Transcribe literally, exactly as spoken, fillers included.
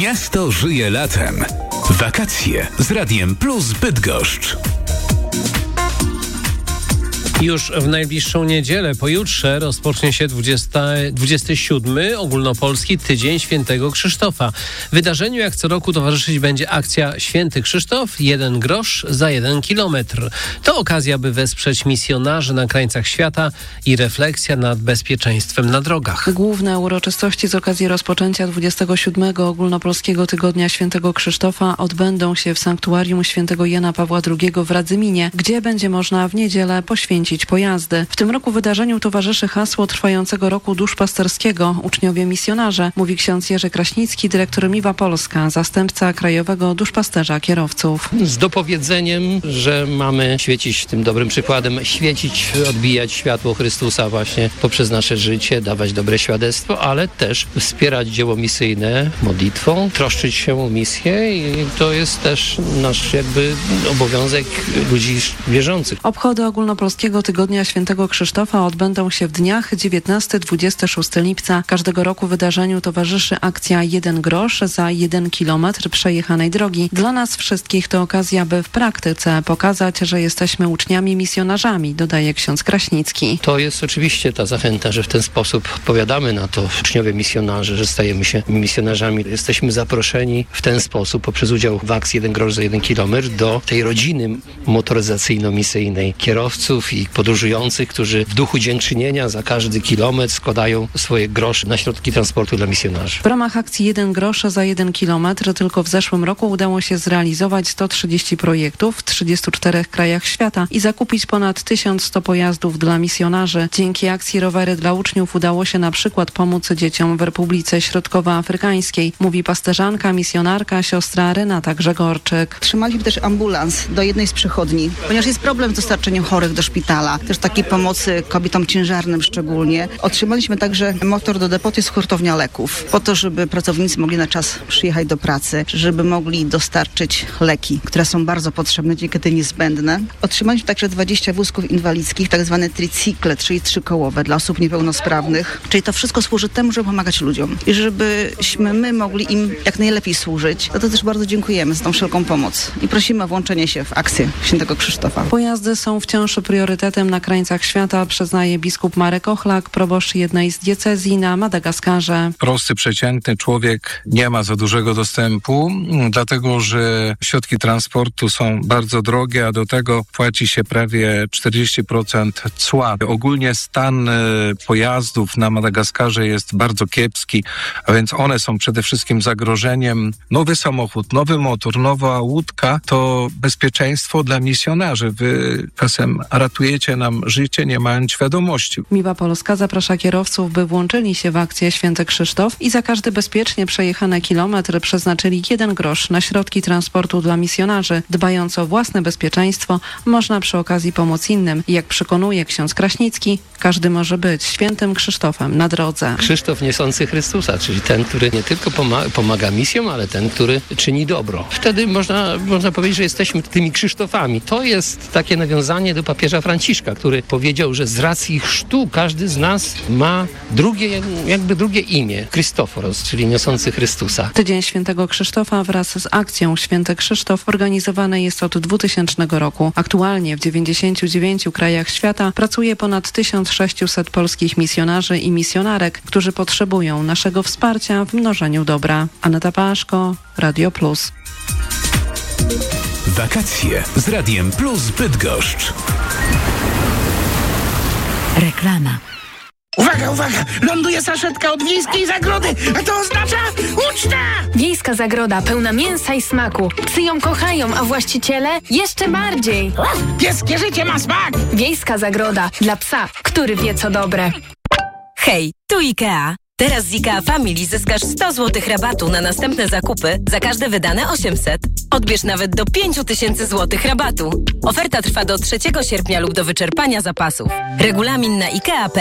Miasto żyje latem. Wakacje z Radiem Plus Bydgoszcz. Już w najbliższą niedzielę, pojutrze, rozpocznie się dwudziesty siódmy ogólnopolski Tydzień Świętego Krzysztofa. Wydarzeniu jak co roku towarzyszyć będzie akcja Święty Krzysztof, jeden grosz za jeden kilometr. To okazja, by wesprzeć misjonarzy na krańcach świata i refleksja nad bezpieczeństwem na drogach. Główne uroczystości z okazji rozpoczęcia dwudziestego siódmego ogólnopolskiego Tygodnia Świętego Krzysztofa odbędą się w sanktuarium świętego Jana Pawła drugiego w Radzyminie, gdzie będzie można w niedzielę poświęcić pojazdy. W tym roku wydarzeniu towarzyszy hasło trwającego roku duszpasterskiego Uczniowie Misjonarze, mówi ksiądz Jerzy Kraśnicki, dyrektor Miwa Polska, zastępca krajowego duszpasterza kierowców. Z dopowiedzeniem, że mamy świecić tym dobrym przykładem, świecić, odbijać światło Chrystusa właśnie poprzez nasze życie, dawać dobre świadectwo, ale też wspierać dzieło misyjne modlitwą, troszczyć się o misję i to jest też nasz jakby obowiązek ludzi wierzących. Obchody ogólnopolskiego Tygodnia Świętego Krzysztofa odbędą się w dniach dziewiętnastego do dwudziestego szóstego lipca. Każdego roku wydarzeniu towarzyszy akcja jeden grosz za jeden kilometr przejechanej drogi. Dla nas wszystkich to okazja, by w praktyce pokazać, że jesteśmy uczniami misjonarzami, dodaje ksiądz Kraśnicki. To jest oczywiście ta zachęta, że w ten sposób odpowiadamy na to, uczniowie misjonarze, że stajemy się misjonarzami. Jesteśmy zaproszeni w ten sposób poprzez udział w akcji jeden grosz za jeden kilometr do tej rodziny motoryzacyjno-misyjnej kierowców i podróżujących, którzy w duchu dziękczynienia za każdy kilometr składają swoje grosze na środki transportu dla misjonarzy. W ramach akcji jeden grosz za jeden kilometr tylko w zeszłym roku udało się zrealizować sto trzydzieści projektów w trzydziestu czterech krajach świata i zakupić ponad tysiąc sto pojazdów dla misjonarzy. Dzięki akcji Rowery dla Uczniów udało się na przykład pomóc dzieciom w Republice Środkowoafrykańskiej, mówi pasterzanka, misjonarka, siostra Renata Grzegorczyk. Trzymaliśmy też ambulans do jednej z przychodni, ponieważ jest problem z dostarczeniem chorych do szpitala, też takiej pomocy kobietom ciężarnym szczególnie. Otrzymaliśmy także motor do depoty z hurtownia leków, po to, żeby pracownicy mogli na czas przyjechać do pracy, żeby mogli dostarczyć leki, które są bardzo potrzebne, niekiedy niezbędne. Otrzymaliśmy także dwadzieścia wózków inwalidzkich, tak zwane tricykle, czyli trzykołowe dla osób niepełnosprawnych. Czyli to wszystko służy temu, żeby pomagać ludziom i żebyśmy my mogli im jak najlepiej służyć. No to też bardzo dziękujemy za tą wszelką pomoc i prosimy o włączenie się w akcję Świętego Krzysztofa. Pojazdy są wciąż priorytetem na krańcach świata, przyznaje biskup Marek Ochlak, proboszcz jednej z diecezji na Madagaskarze. Prosty, przeciętny człowiek nie ma za dużego dostępu, dlatego że środki transportu są bardzo drogie, a do tego płaci się prawie czterdzieści procent cła. Ogólnie stan pojazdów na Madagaskarze jest bardzo kiepski, a więc one są przede wszystkim zagrożeniem. Nowy samochód, nowy motor, nowa łódka to bezpieczeństwo dla misjonarzy. Wy czasem ratujecie nam życie, nie mając świadomości. Miwa Polska zaprasza kierowców, by włączyli się w akcję Święty Krzysztof i za każdy bezpiecznie przejechany kilometr przeznaczyli jeden grosz na środki transportu dla misjonarzy. Dbając o własne bezpieczeństwo, można przy okazji pomóc innym. Jak przekonuje ksiądz Kraśnicki, każdy może być świętym Krzysztofem na drodze. Krzysztof niosący Chrystusa, czyli ten, który nie tylko pomaga, pomaga misjom, ale ten, który czyni dobro. Wtedy można, można powiedzieć, że jesteśmy tymi Krzysztofami. To jest takie nawiązanie do papieża Franciszka, który powiedział, że z racji chrztu każdy z nas ma drugie, jakby drugie imię. Chrystoforos, czyli niosący Chrystusa. Tydzień Świętego Krzysztofa wraz z akcją Święty Krzysztof organizowany jest od dwutysięcznego roku. Aktualnie w dziewięćdziesięciu dziewięciu krajach świata pracuje ponad tysiąc sześćset polskich misjonarzy i misjonarek, którzy potrzebują naszego wsparcia w mnożeniu dobra. Aneta Paszko, Radio Plus. Wakacje z Radiem Plus Bydgoszcz. Reklama. Uwaga, uwaga! Ląduje saszetka od Wiejskiej Zagrody, a to oznacza uczta! Wiejska Zagroda pełna mięsa i smaku. Psy ją kochają, a właściciele jeszcze bardziej. Pieskie życie ma smak! Wiejska Zagroda dla psa, który wie co dobre. Hej, tu IKEA. Teraz z IKEA Family zyskasz sto złotych rabatu na następne zakupy za każde wydane osiemset. Odbierz nawet do pięć tysięcy złotych rabatu. Oferta trwa do trzeciego sierpnia lub do wyczerpania zapasów. Regulamin na ikea kropka